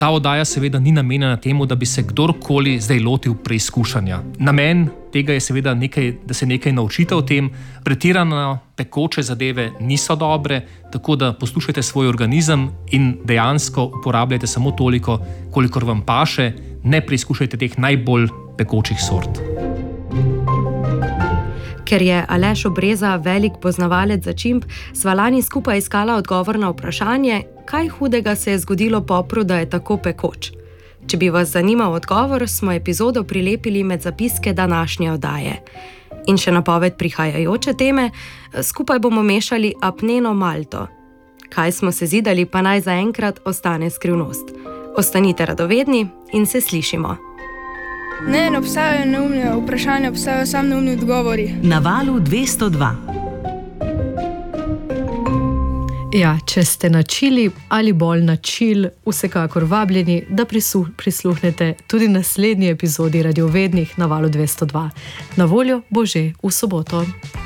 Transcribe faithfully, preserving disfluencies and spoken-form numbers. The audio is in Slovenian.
Ta oddaja seveda ni namenjena temu, da bi se kdorkoli zdaj lotil preizkušanja. Namen tega je seveda nekaj, da se nekaj naučite o tem. Pretirano pekoče zadeve niso dobre, tako da poslušajte svoj organizem in dejansko uporabljajte samo toliko, kolikor vam paše. Ne preizkušajte teh najbolj pekočih sort. Ker je Aleš Obreza velik poznavalec začimb, sva lani skupaj iskala odgovor na vprašanje, kaj hudega se je zgodilo popru, da je tako pekoč. Če bi vas zanimal odgovor, smo epizodo prilepili med zapiske današnje oddaje. In še napoved prihajajoče teme, skupaj bomo mešali apneno malto. Kaj smo se zidali, pa naj zaenkrat ostane skrivnost. Ostanite radovedni in se slišimo. Ne, ne obstajajo neumne vprašanja, obstajajo samo neumni odgovori. Na Valu dvesto dva. Ja, če ste načili ali bolj načil, vsekakor vabljeni, da prisluhnete tudi naslednji epizodi Radiovednih na Valu dvesto dva. Na voljo bo že v soboto.